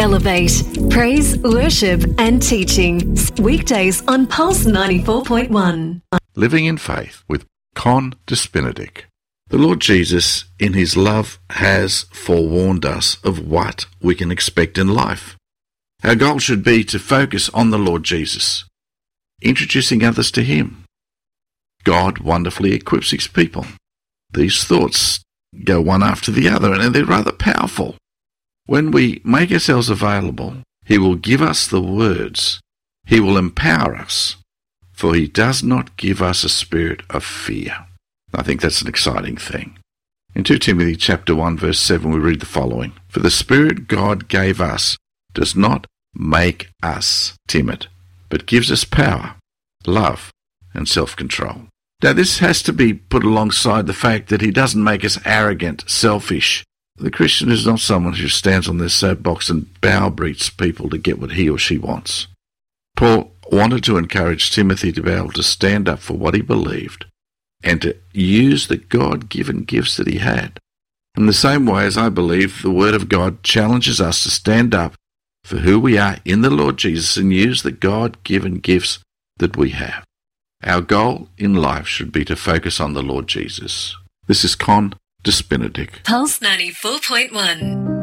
Elevate. Praise, worship and teaching. Weekdays on Pulse 94.1. Living in Faith with Con Despinadic. The Lord Jesus, in his love, has forewarned us of what we can expect in life. Our goal should be to focus on the Lord Jesus, introducing others to him. God wonderfully equips his people. These thoughts go one after the other, and they're rather powerful. When we make ourselves available, he will give us the words. He will empower us, for he does not give us a spirit of fear. I think that's an exciting thing. In 2 Timothy chapter 1, verse 7, we read the following: For the Spirit God gave us does not make us timid, but gives us power, love, and self-control. Now, this has to be put alongside the fact that he doesn't make us arrogant, selfish. The Christian is not someone who stands on their soapbox and browbeats people to get what he or she wants. Paul wanted to encourage Timothy to be able to stand up for what he believed and to use the God-given gifts that he had. In the same way as I believe the Word of God challenges us to stand up for who we are in the Lord Jesus and use the God-given gifts that we have. Our goal in life should be to focus on the Lord Jesus. This is Con Despinadic. Pulse 94.1.